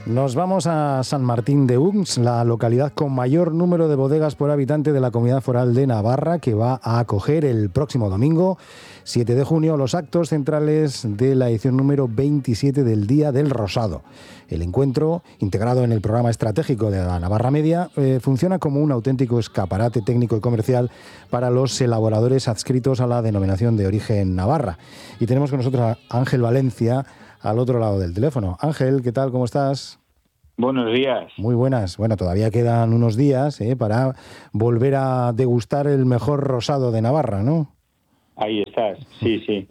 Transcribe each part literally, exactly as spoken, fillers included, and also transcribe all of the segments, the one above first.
Nos vamos a San Martín de Uns, la localidad con mayor número de bodegas por habitante de la Comunidad Foral de Navarra, que va a acoger el próximo domingo, siete de junio, los actos centrales de la edición número veintisiete del Día del Rosado. El encuentro, integrado en el programa estratégico de la Navarra Media, eh, funciona como un auténtico escaparate técnico y comercial para los elaboradores adscritos a la denominación de origen Navarra. Y tenemos con nosotros a Ángel Valencia, al otro lado del teléfono. Ángel, ¿qué tal? ¿Cómo estás? Buenos días. Muy buenas. Bueno, todavía quedan unos días ¿eh? para volver a degustar el mejor rosado de Navarra, ¿no? Ahí estás, sí, sí.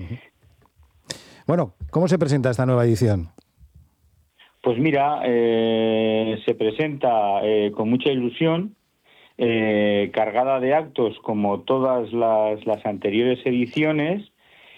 Bueno, ¿cómo se presenta esta nueva edición? Pues mira, eh, se presenta eh, con mucha ilusión, eh, cargada de actos como todas las, las anteriores ediciones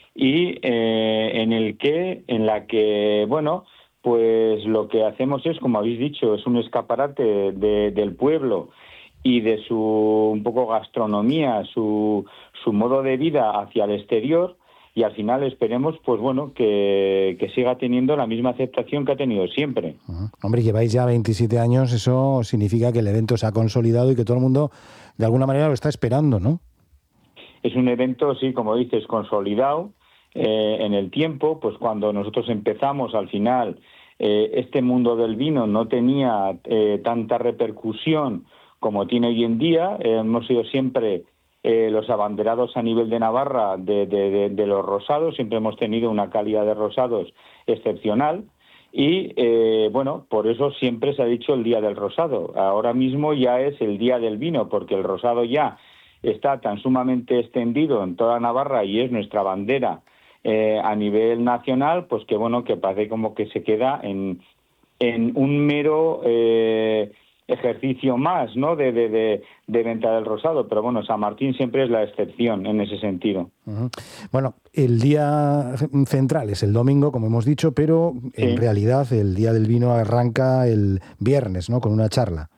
y eh, en el que, en la que, bueno, pues lo que hacemos es, como habéis dicho, es un escaparate de, del pueblo y de su un poco gastronomía, su, su modo de vida hacia el exterior, y al final esperemos, pues bueno, que, que siga teniendo la misma aceptación que ha tenido siempre. Uh-huh. Hombre, lleváis ya veintisiete años, eso significa que el evento se ha consolidado y que todo el mundo, de alguna manera, lo está esperando, ¿no? Es un evento, sí, como dices, consolidado eh, en el tiempo. Pues cuando nosotros empezamos, al final, eh, este mundo del vino no tenía eh, tanta repercusión como tiene hoy en día. Eh, hemos sido siempre eh, los abanderados a nivel de Navarra de, de, de, de los rosados. Siempre hemos tenido una calidad de rosados excepcional. Y, eh, bueno, por eso siempre se ha dicho el Día del Rosado. Ahora mismo ya es el Día del Vino, porque el rosado ya está tan sumamente extendido en toda Navarra y es nuestra bandera eh, a nivel nacional, pues que bueno, que parece como que se queda en, en un mero eh, ejercicio más, ¿no?, de, de, de, de venta del rosado. Pero bueno, San Martín siempre es la excepción en ese sentido. Uh-huh. Bueno, el día central es el domingo, como hemos dicho, pero en Sí. realidad el Día del Vino arranca el viernes, ¿no?, con una charla.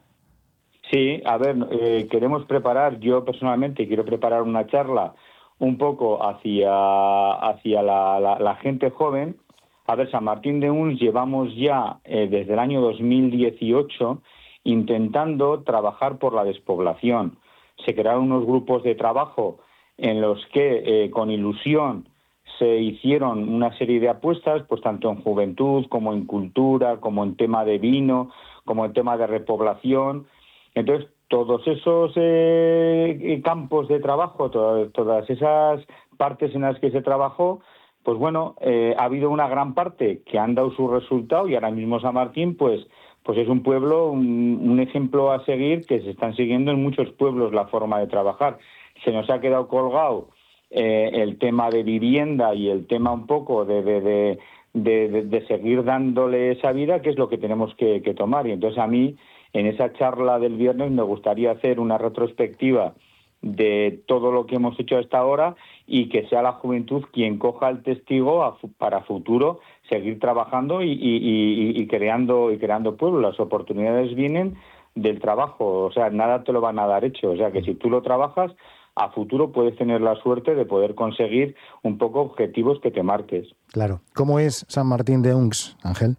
Sí, a ver, eh, queremos preparar, yo personalmente quiero preparar una charla un poco hacia, hacia la, la, la gente joven. A ver, San Martín de Uns llevamos ya eh, desde el año dos mil dieciocho intentando trabajar por la despoblación. Se crearon unos grupos de trabajo en los que eh, con ilusión se hicieron una serie de apuestas, pues tanto en juventud como en cultura, como en tema de vino, como en tema de repoblación. Entonces, todos esos eh, campos de trabajo, to- todas esas partes en las que se trabajó, pues bueno, eh, ha habido una gran parte que han dado su resultado, y ahora mismo San Martín, pues, pues es un pueblo, un, un ejemplo a seguir, que se están siguiendo en muchos pueblos la forma de trabajar. Se nos ha quedado colgado eh, el tema de vivienda y el tema un poco de, de, de, de, de, de seguir dándole esa vida, que es lo que tenemos que, que tomar. Y entonces a mí, en esa charla del viernes, me gustaría hacer una retrospectiva de todo lo que hemos hecho hasta ahora y que sea la juventud quien coja el testigo a, para futuro seguir trabajando y, y, y, y creando y creando pueblos. Las oportunidades vienen del trabajo, o sea, nada te lo van a dar hecho. O sea, que si tú lo trabajas, a futuro puedes tener la suerte de poder conseguir un poco objetivos que te marques. Claro. ¿Cómo es San Martín de Uns, Ángel?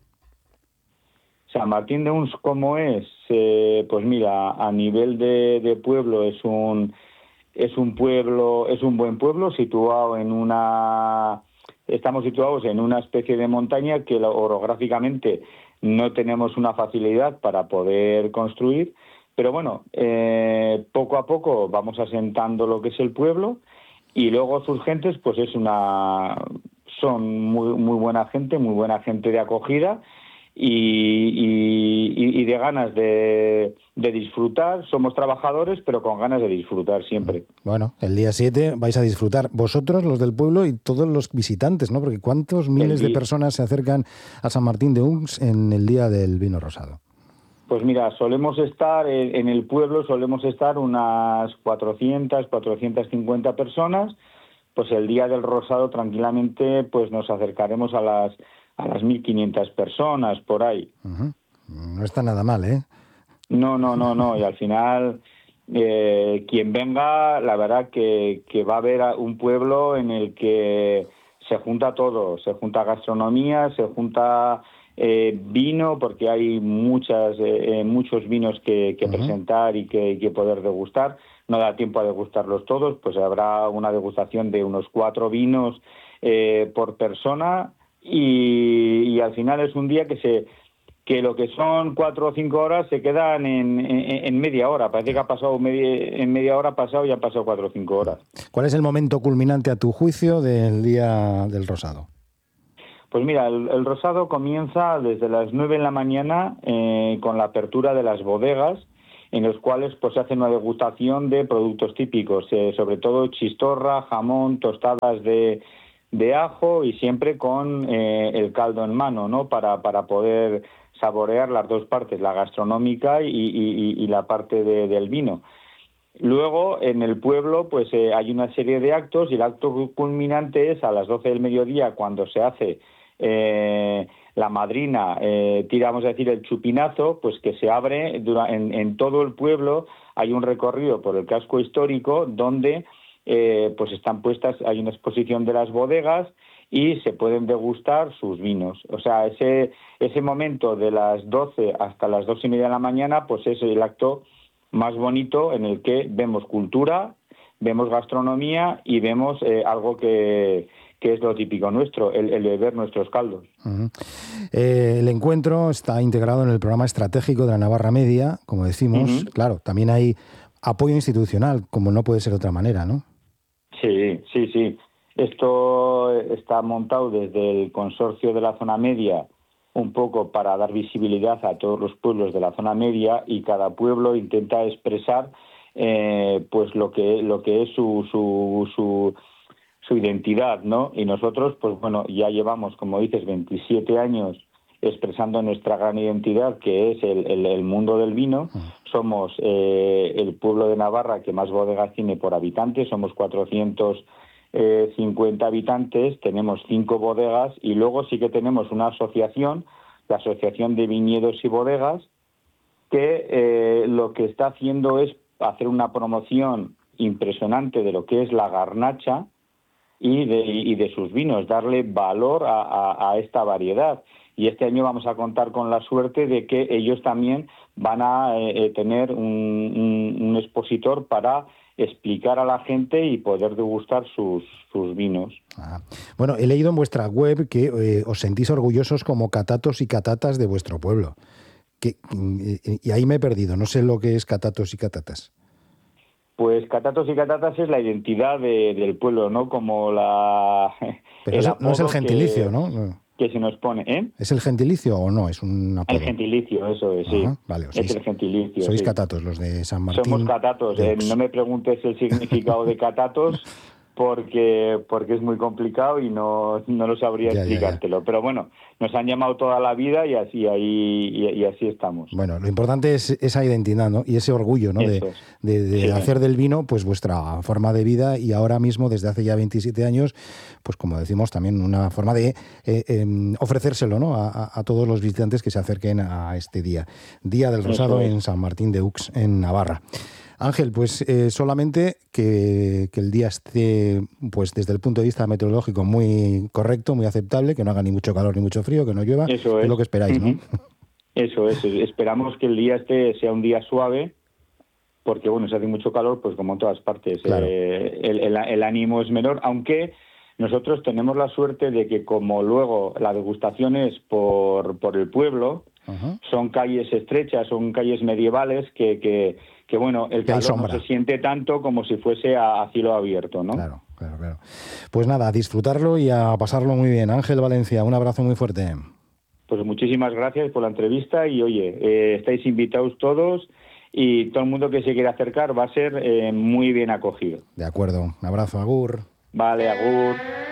San Martín de Uns, ¿cómo es? Eh, pues mira, a nivel de, de pueblo es un es un pueblo, es un buen pueblo situado en una estamos situados en una especie de montaña que orográficamente no tenemos una facilidad para poder construir, pero bueno, eh, poco a poco vamos asentando lo que es el pueblo, y luego sus gentes, pues es una son muy muy buena gente, muy buena gente de acogida. Y, y, y de ganas de, de disfrutar. Somos trabajadores, pero con ganas de disfrutar siempre. Bueno, el día siete vais a disfrutar vosotros, los del pueblo, y todos los visitantes, ¿no? Porque ¿cuántos miles de personas se acercan a San Martín de Uns en el Día del Vino Rosado? Pues mira, solemos estar en, en el pueblo, solemos estar unas cuatrocientas, cuatrocientas cincuenta personas. Pues el Día del Rosado tranquilamente pues nos acercaremos a las a las mil quinientas personas por ahí. Uh-huh. No está nada mal, ¿eh? No, no, no, no. Y al final, eh, quien venga, la verdad que, que va a ver a un pueblo en el que se junta todo. Se junta gastronomía, se junta eh, vino, porque hay muchas eh, muchos vinos que, que uh-huh. presentar y que, y que poder degustar. No da tiempo a degustarlos todos, pues habrá una degustación de unos cuatro vinos eh, por persona y, y al final es un día que se que lo que son cuatro o cinco horas se quedan en, en, en media hora. Parece que ha pasado media, en media hora ha pasado y han pasado cuatro o cinco horas. ¿Cuál es el momento culminante a tu juicio del día del rosado? Pues mira, el, el rosado comienza desde las nueve de la mañana eh, con la apertura de las bodegas, en los cuales pues se hace una degustación de productos típicos, eh, sobre todo chistorra, jamón, tostadas de, de ajo y siempre con eh, el caldo en mano, ¿no? Para, para poder saborear las dos partes, la gastronómica y, y, y la parte de, del vino. Luego, en el pueblo, pues eh, hay una serie de actos y el acto culminante es a las doce del mediodía, cuando se hace eh, la madrina, eh, tira, vamos a decir, el chupinazo, pues que se abre en, en todo el pueblo. Hay un recorrido por el casco histórico donde eh, pues están puestas, hay una exposición de las bodegas y se pueden degustar sus vinos. O sea, ese ese momento de las doce hasta las dos y media de la mañana, pues es el acto más bonito en el que vemos cultura, vemos gastronomía y vemos eh, algo que, que es lo típico nuestro, el, el beber nuestros caldos. Uh-huh. Eh, el encuentro está integrado en el programa estratégico de la Navarra Media, como decimos. Uh-huh. Claro, también hay apoyo institucional, como no puede ser de otra manera, ¿no? Sí, sí, sí. Esto está montado desde el consorcio de la zona media, un poco para dar visibilidad a todos los pueblos de la zona media, y cada pueblo intenta expresar eh, pues lo que lo que es su su, su su identidad, ¿no? Y nosotros, pues bueno, ya llevamos, como dices, veintisiete años expresando nuestra gran identidad, que es el, el, el mundo del vino. Somos eh, el pueblo de Navarra que más bodegas tiene por habitante, somos cuatrocientos cincuenta habitantes, tenemos cinco bodegas y luego sí que tenemos una asociación, la Asociación de Viñedos y Bodegas, que eh, lo que está haciendo es hacer una promoción impresionante de lo que es la garnacha y de, y de sus vinos, darle valor a, a, a esta variedad. Y este año vamos a contar con la suerte de que ellos también van a eh, tener un, un, un expositor para explicar a la gente y poder degustar sus, sus vinos. Ah. Bueno, he leído en vuestra web que eh, os sentís orgullosos como catatos y catatas de vuestro pueblo. Que, y ahí me he perdido, no sé lo que es catatos y catatas. Pues catatos y catatas es la identidad de, del pueblo, ¿no? Como la... Pero el no es el gentilicio, que, ¿no? No. Que se nos pone, ¿eh? ¿Es el gentilicio o no? Es un apodo. El gentilicio, eso es, sí. Ajá, vale, es sois, el gentilicio. Sois sí. catatos, los de San Martín. Somos catatos. Eh, no me preguntes el significado de catatos porque porque es muy complicado y no, no lo sabría ya, explicártelo. Ya, ya. Pero bueno, nos han llamado toda la vida y así ahí y, y así estamos. Bueno, lo importante es esa identidad, ¿no? Y ese orgullo, ¿no? De, es. de, de sí, hacer del vino pues vuestra forma de vida, y ahora mismo, desde hace ya veintisiete años, pues como decimos, también una forma de eh, eh, ofrecérselo, ¿no? A, a todos los visitantes que se acerquen a este día. Día del Rosado en San Martín de Ux, en Navarra. Ángel, pues eh, solamente que, que el día esté, pues desde el punto de vista meteorológico, muy correcto, muy aceptable, que no haga ni mucho calor ni mucho frío, que no llueva. Eso es. Es lo que esperáis, ¿no? Eso es. Esperamos que el día este sea un día suave, porque bueno, si hace mucho calor, pues como en todas partes, claro. eh, el, el, el ánimo es menor, aunque nosotros tenemos la suerte de que como luego la degustación es por, por el pueblo, uh-huh. son calles estrechas, son calles medievales que... que que bueno, el calor no se siente tanto como si fuese a, a cielo abierto, ¿no? Claro, claro, claro. Pues nada, a disfrutarlo y a pasarlo muy bien. Ángel Valencia, un abrazo muy fuerte. Pues muchísimas gracias por la entrevista y oye, eh, estáis invitados todos y todo el mundo que se quiera acercar va a ser eh, muy bien acogido. De acuerdo, un abrazo, agur. Vale, agur.